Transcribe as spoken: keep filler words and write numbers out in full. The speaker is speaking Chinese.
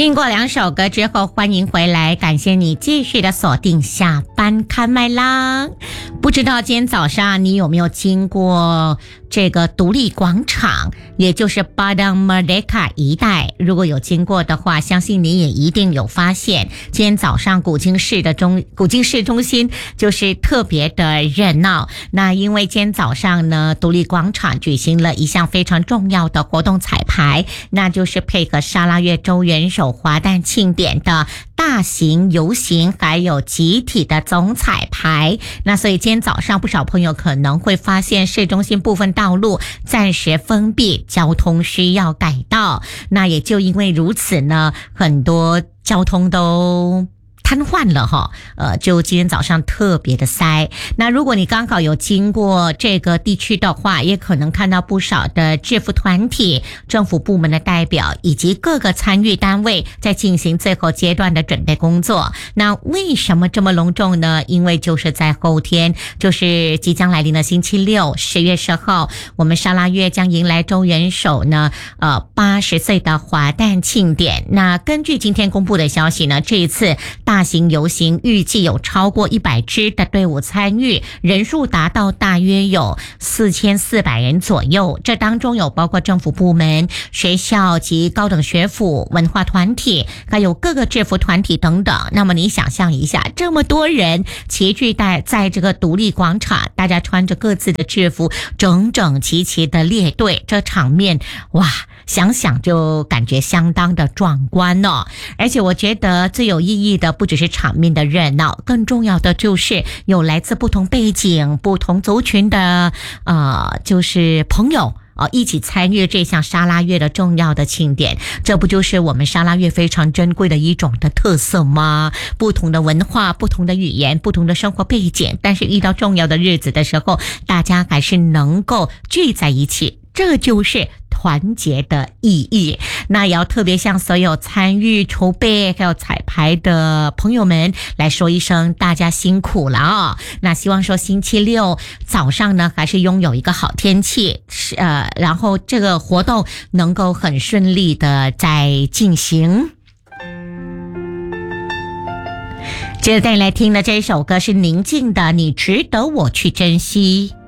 听过两首歌之后，欢迎回来，感谢你继续的锁定下班看麦啦。不知道今天早上你有没有经过这个独立广场，也就是 Padang Merdeka 一带，如果有经过的话，相信你也一定有发现，今天早上古今市的中古今市中心就是特别的热闹。那因为今天早上呢，独立广场举行了一项非常重要的活动彩排，那就是配合沙拉越州元首华诞庆典的大型游行，还有集体的总彩排。那所以今天早上不少朋友可能会发现市中心部分道路暂时封闭，交通需要改道。那也就因为如此呢，很多交通都瘫痪了哈，呃，就今天早上特别的塞。那如果你刚好有经过这个地区的话，也可能看到不少的制服团体、政府部门的代表以及各个参与单位在进行最后阶段的准备工作。那为什么这么隆重呢？因为就是在后天，就是即将来临的星期六，十月十号，我们沙拉越将迎来州元首呢，呃，八十岁的华诞庆典。那根据今天公布的消息呢，这一次大大型游行预计有超过一百支的队伍参与，人数达到大约有四千四百人左右。这当中有包括政府部门、学校及高等学府、文化团体，还有各个制服团体等等。那么你想象一下，这么多人齐聚在在这个独立广场，大家穿着各自的制服，整整齐齐的列队，这场面哇，想想就感觉相当的壮观哦。而且我觉得最有意义的不只是场面的热闹，更重要的就是有来自不同背景、不同族群的呃，就是朋友啊，一起参与这项沙拉越的重要的庆典。这不就是我们沙拉越非常珍贵的一种的特色吗？不同的文化、不同的语言、不同的生活背景，但是遇到重要的日子的时候，大家还是能够聚在一起，这就是团结的意义。那也要特别向所有参与筹备还有彩排的朋友们来说一声，大家辛苦了啊、哦！那希望说星期六早上呢，还是拥有一个好天气，呃，然后这个活动能够很顺利的在进行。接着带你来听的这一首歌是宁静的《你值得我去珍惜》。